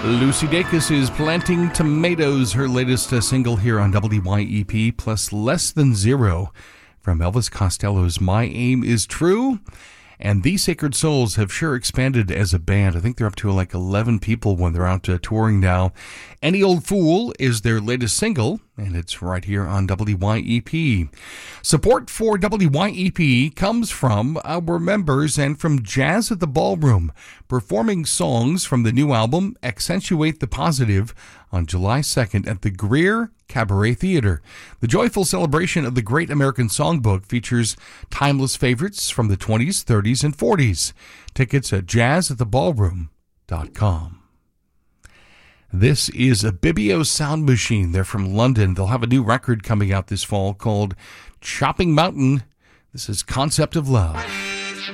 Lucy Dacus is Planting Tomatoes, her latest single here on WYEP, plus Less Than Zero from Elvis Costello's My Aim Is True. And These Sacred Souls have sure expanded as a band. I think they're up to like 11 people when they're out touring now. Any Old Fool is their latest single, and it's right here on WYEP. Support for WYEP comes from our members and from Jazz at the Ballroom, performing songs from the new album Accentuate the Positive on July 2nd at the Greer Cabaret Theater. The joyful celebration of the Great American Songbook features timeless favorites from the 20s, 30s, and 40s. Tickets at jazzattheballroom.com. This is a Bibio Sound Machine. They're from London. They'll have a new record coming out this fall called Chopping Mountain. This is Concept of Love.